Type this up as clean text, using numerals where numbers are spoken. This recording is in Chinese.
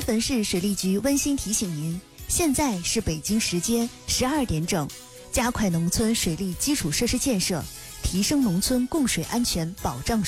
汾市水利局温馨提醒您，现在是北京时间12点整，加快农村水利基础设施建设，提升农村供水安全保障